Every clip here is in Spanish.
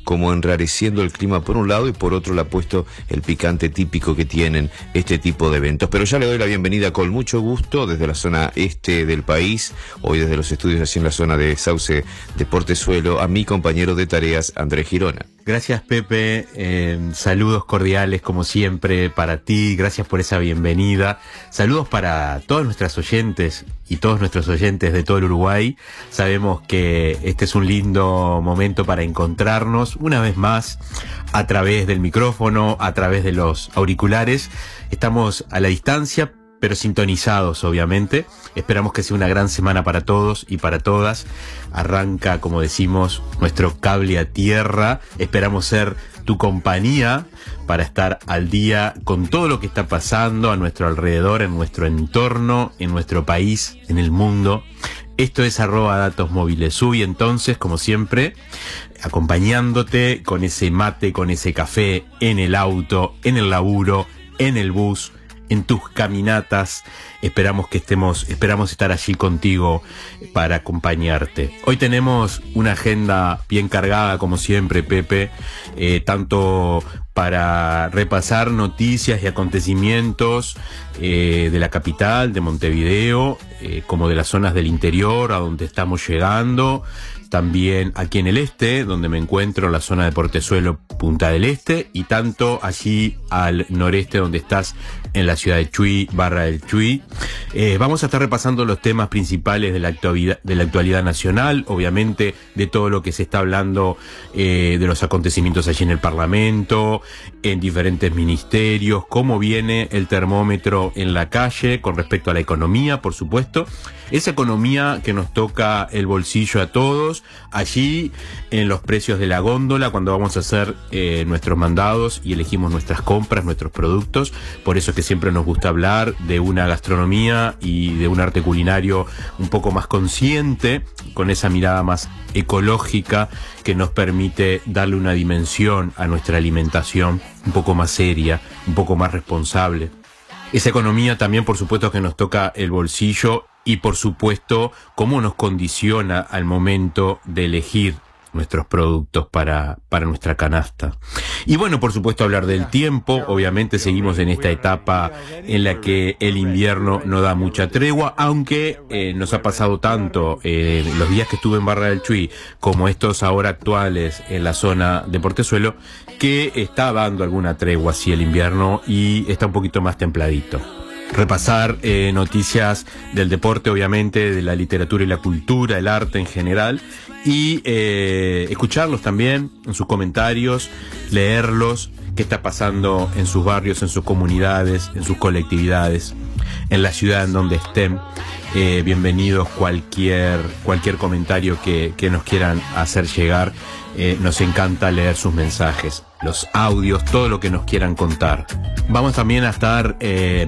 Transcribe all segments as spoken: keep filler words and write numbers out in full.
como enrareciendo el clima por un lado y por otro le ha puesto el picante típico que tienen este tipo de eventos. Pero ya le doy la bienvenida con mucho gusto desde la zona este del país, hoy desde los estudios así en la zona de Sauce de Portezuelo, a mi compañero de tareas, Andrés Girona. Gracias, Pepe, eh, saludos cordiales como siempre para ti, gracias por esa bienvenida, saludos para todos nuestros oyentes y todos nuestros oyentes de todo el Uruguay. Sabemos que este es un lindo momento para encontrarnos una vez más a través del micrófono, a través de los auriculares. Estamos a la distancia, pero sintonizados, obviamente. Esperamos que sea una gran semana para todos y para todas. Arranca, como decimos, nuestro cable a tierra. Esperamos ser tu compañía para estar al día con todo lo que está pasando a nuestro alrededor, en nuestro entorno, en nuestro país, en el mundo. Esto es arroba datos móviles U y entonces, como siempre, acompañándote con ese mate, con ese café, en el auto, en el laburo, en el bus, en tus caminatas. Esperamos que estemos, esperamos estar allí contigo para acompañarte. Hoy tenemos una agenda bien cargada, como siempre, Pepe, eh, tanto para repasar noticias y acontecimientos eh, de la capital, de Montevideo, eh, como de las zonas del interior, a donde estamos llegando. También aquí en el este, donde me encuentro, la zona de Portezuelo, Punta del Este, y tanto allí al noreste, donde estás en la ciudad de Chuy, Barra del Chuy. Eh, vamos a estar repasando los temas principales de la actualidad, de la actualidad nacional, obviamente de todo lo que se está hablando, eh, de los acontecimientos allí en el Parlamento, en diferentes ministerios, cómo viene el termómetro en la calle con respecto a la economía, por supuesto. Esa economía que nos toca el bolsillo a todos, allí en los precios de la góndola, cuando vamos a hacer eh, nuestros mandados y elegimos nuestras compras, nuestros productos. Por eso que siempre nos gusta hablar de una gastronomía y de un arte culinario un poco más consciente, con esa mirada más ecológica que nos permite darle una dimensión a nuestra alimentación un poco más seria, un poco más responsable. Esa economía también, por supuesto, que nos toca el bolsillo y, por supuesto, cómo nos condiciona al momento de elegir nuestros productos para, para nuestra canasta. Y bueno, por supuesto, hablar del tiempo. Obviamente seguimos en esta etapa en la que el invierno no da mucha tregua, aunque eh, nos ha pasado tanto eh, los días que estuve en Barra del Chuy como estos ahora actuales en la zona de Portezuelo, que está dando alguna tregua así el invierno y está un poquito más templadito. Repasar eh, noticias del deporte, obviamente, de la literatura y la cultura, el arte en general, y eh, escucharlos también en sus comentarios, leerlos, qué está pasando en sus barrios, en sus comunidades, en sus colectividades, en la ciudad en donde estén. Eh, bienvenidos cualquier, cualquier comentario que, que nos quieran hacer llegar. Eh, nos encanta leer sus mensajes, los audios, todo lo que nos quieran contar. Vamos también a estar eh,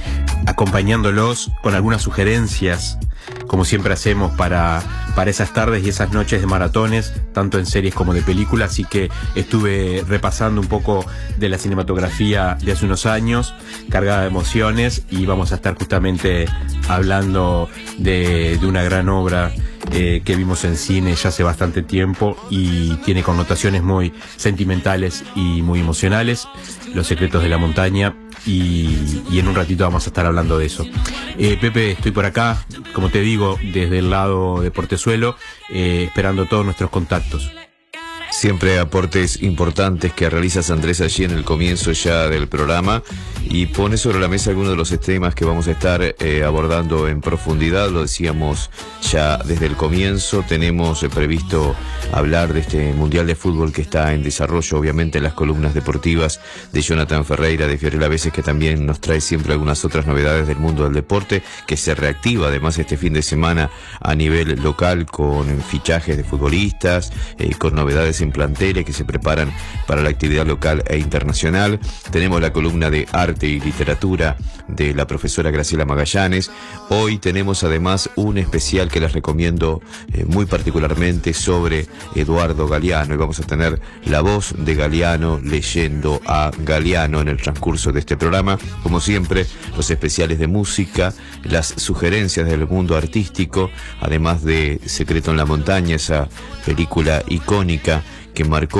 acompañándolos con algunas sugerencias, como siempre hacemos para, para esas tardes y esas noches de maratones, tanto en series como de películas. Así que estuve repasando un poco de la cinematografía de hace unos años, cargada de emociones, y vamos a estar justamente hablando de, de una gran obra Eh, que vimos en cine ya hace bastante tiempo y tiene connotaciones muy sentimentales y muy emocionales, Los secretos de la montaña, y, y en un ratito vamos a estar hablando de eso. eh, Pepe, estoy por acá, como te digo, desde el lado de Portezuelo, eh, esperando todos nuestros contactos. Siempre aportes importantes que realizas, Andrés, allí en el comienzo ya del programa, y pone sobre la mesa algunos de los temas que vamos a estar eh, abordando en profundidad. Lo decíamos ya desde el comienzo, tenemos eh, previsto hablar de este Mundial de Fútbol que está en desarrollo, obviamente en las columnas deportivas de Jonathan Ferreira, de Fiorella Veces, que también nos trae siempre algunas otras novedades del mundo del deporte, que se reactiva además este fin de semana a nivel local con fichajes de futbolistas, eh, con novedades en planteles que se preparan para la actividad local e internacional. Tenemos la columna de arte y literatura de la profesora Graciela Magallanes. Hoy tenemos además un especial que les recomiendo eh, muy particularmente sobre Eduardo Galeano, y vamos a tener la voz de Galeano leyendo a Galeano en el transcurso de este programa. Como siempre, los especiales de música, las sugerencias del mundo artístico, además de Secreto en la Montaña, esa película icónica que marcó